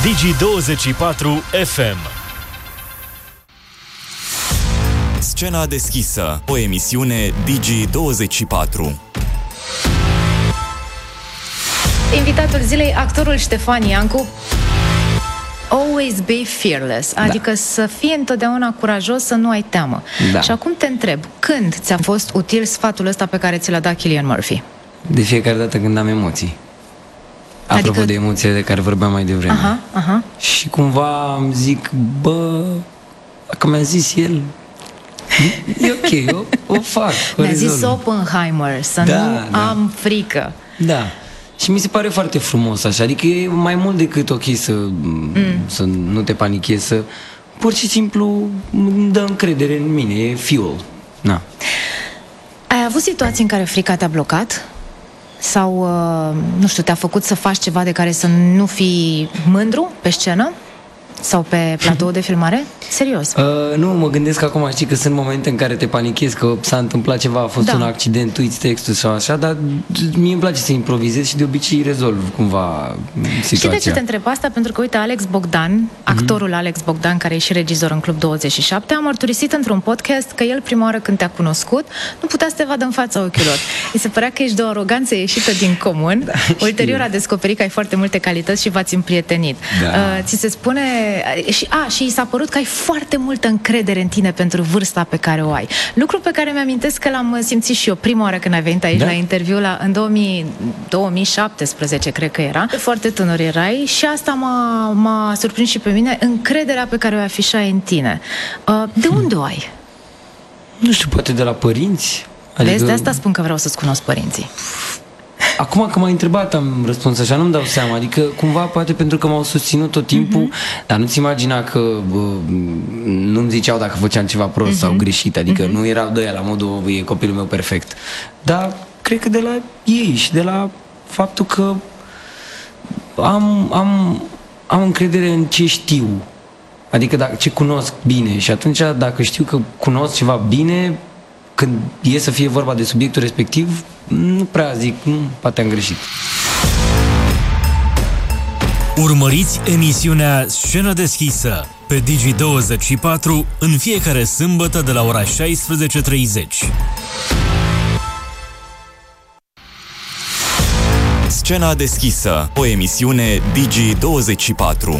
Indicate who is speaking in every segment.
Speaker 1: Digi24 FM.
Speaker 2: Scena deschisă, o emisiune Digi24.
Speaker 3: Invitatul zilei, actorul Ștefan Iancu. Always be fearless, adică să fii întotdeauna curajos, să nu ai teamă. Și acum te întreb, când ți-a fost util sfatul ăsta pe care ți l-a dat Cillian Murphy?
Speaker 4: De fiecare dată când am emoții. Apropo de emoțiile de care vorbeam mai devreme. Și cumva îmi zic, dacă mi-a zis el, e ok, eu o fac.
Speaker 3: Mi-a zis Oppenheimer, să nu am frică.
Speaker 4: Da. Și mi se pare foarte frumos așa, adică e mai mult decât ok să nu te panichezi, să pur și simplu îmi dă încredere în mine, e fuel. Na.
Speaker 3: Ai avut situații în care frica te-a blocat? Sau, nu știu, te-a făcut să faci ceva de care să nu fii mândru pe scenă? Sau pe platou de filmare? Serios?
Speaker 4: Nu, mă gândesc acum, știi că sunt momente în care te panichezi, că s-a întâmplat ceva, a fost un accident, uiți textul sau așa, dar mie îmi place să improvizez și de obicei rezolv cumva situația.
Speaker 3: Și de ce te întreb asta? Pentru că, uite, Alex Bogdan, actorul Alex Bogdan, care e și regizor în Club 27, a mărturisit într-un podcast că el, prima oară când te-a cunoscut, nu putea să te vadă în fața ochilor. Îi se părea că ești de o aroganță ieșită din comun. Ulterior a descoperit că ai foarte multe calități și v-ați împrietenit. Ți se spune... Și i s-a părut că ai foarte multă încredere în tine pentru vârsta pe care o ai. Lucru pe care mi-amintesc că l-am simțit și eu prima oară când ai venit aici la interviu, în 2017, cred că era. Foarte tânăr erai și asta m-a surprins și pe mine, încrederea pe care o afișai în tine. De unde o ai?
Speaker 4: Nu știu, poate de la părinți?
Speaker 3: Vezi, de asta spun că vreau să-ți cunosc părinții.
Speaker 4: Acum că m-ai întrebat am răspuns așa, nu-mi dau seama, adică cumva poate pentru că m-au susținut tot timpul, dar nu-ți imagina că nu-mi ziceau dacă făceam ceva prost sau greșit, adică nu erau de aia la modul e copilul meu perfect, dar cred că de la ei și de la faptul că am încredere în ce știu, adică ce cunosc bine și atunci dacă știu că cunosc ceva bine, când e să fie vorba de subiectul respectiv, nu prea zic, poate am greșit.
Speaker 1: Urmăriți emisiunea Scenă deschisă pe Digi24 în fiecare sâmbătă de la ora 16:30.
Speaker 2: Scena deschisă, o emisiune Digi24.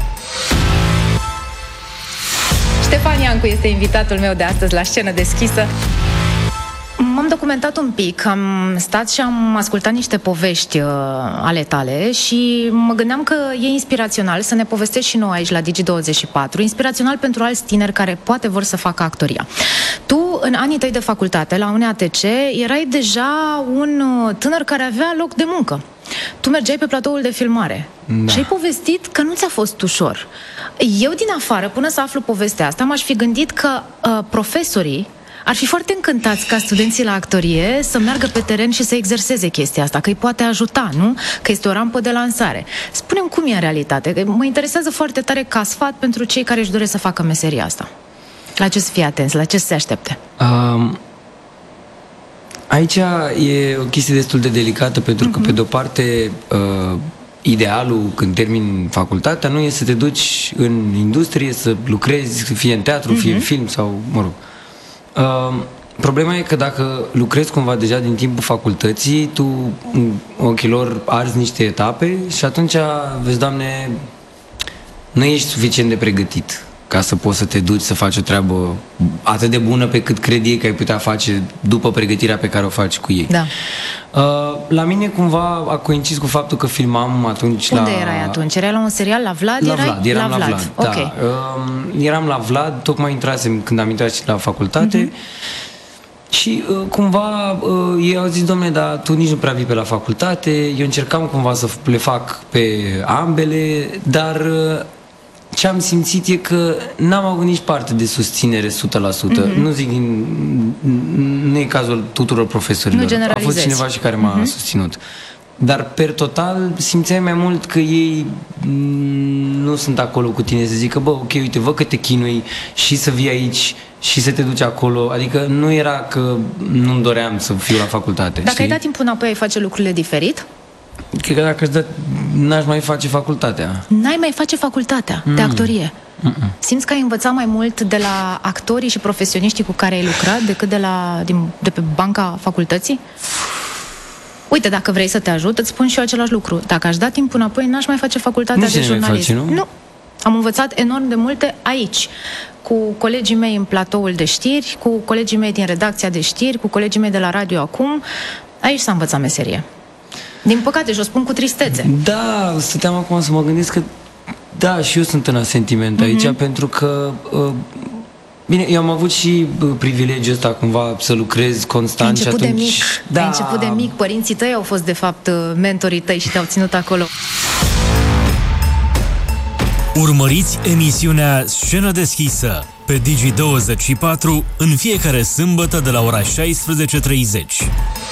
Speaker 3: Ștefan Iancu este invitatul meu de astăzi la Scenă deschisă. M-am documentat un pic, am stat și am ascultat niște povești ale tale și mă gândeam că e inspirațional să ne povestești și noi aici la Digi24, inspirațional pentru alți tineri care poate vor să facă actoria. Tu, în anii tăi de facultate, la UNATC, erai deja un tânăr care avea loc de muncă. Tu mergeai pe platoul de filmare și ai povestit că nu ți-a fost ușor. Eu, din afară, până să aflu povestea asta, m-aș fi gândit că profesorii ar fi foarte încântați ca studenții la actorie să meargă pe teren și să exerseze chestia asta, că îi poate ajuta, nu? Că este o rampă de lansare. Spune-mi cum e în realitate. Mă interesează foarte tare ca sfat pentru cei care își doresc să facă meseria asta. La ce să fie atenți? La ce să se aștepte?
Speaker 4: Aici e o chestie destul de delicată, pentru că, pe de-o parte, idealul când termini facultatea nu e să te duci în industrie, să lucrezi, fie în teatru, fie în film sau, mă rog. Problema e că dacă lucrezi cumva deja din timpul facultății, tu în ochii lor arzi niște etape și atunci, vezi, Doamne, nu ești suficient de pregătit ca să poți să te duci să faci o treabă atât de bună pe cât cred ei că ai putea face după pregătirea pe care o faci cu ei. La mine cumva a coincis cu faptul că filmam atunci.
Speaker 3: Unde erai atunci? Erai la un serial la Vlad?
Speaker 4: Eram la Vlad,
Speaker 3: okay.
Speaker 4: Eram la Vlad, tocmai intrasem când am intrat și la facultate. Și cumva ei au zis, dom'le, dar tu nici nu prea vii pe la facultate. Eu încercam cumva să le fac pe ambele, dar ce am simțit e că n-am avut nici parte de susținere 100%. Nu zic nu e cazul tuturor profesorilor. A fost cineva și care m-a susținut. Dar per total simțeai mai mult că ei nu sunt acolo cu tine să zică, bă, ok, uite, văd că te chinui și să vii aici și să te duci acolo. Adică nu era că nu-mi doream să fiu la facultate.
Speaker 3: Dacă ai dat timpul înapoi, ai face lucrurile diferit?
Speaker 4: Cred că dacă n-aș mai face facultatea.
Speaker 3: N-ai mai face facultatea de actorie? Simți că ai învățat mai mult de la actorii și profesioniștii cu care ai lucrat decât de pe banca facultății? Uite, dacă vrei să te ajut, îți spun și eu același lucru. Dacă aș da timpul înapoi, n-aș mai face facultatea de jurnalism. Nu. Am învățat enorm de multe aici, cu colegii mei în platoul de știri, cu colegii mei din redacția de știri, cu colegii mei de la Radio Acum. Aici s-a învățat meserie. Din păcate, și o spun cu tristețe.
Speaker 4: Da, stăteam acum să mă gândesc că da, și eu sunt în asentiment aici, pentru că bine, eu am avut și privilegiul ăsta cumva să lucrez constant.
Speaker 3: Ai început de mic. Da. Ai început de mic. Părinții tăi au fost de fapt mentorii tăi și te-au ținut acolo.
Speaker 1: Urmăriți emisiunea Scenă deschisă pe Digi24 în fiecare sâmbătă de la ora 16:30.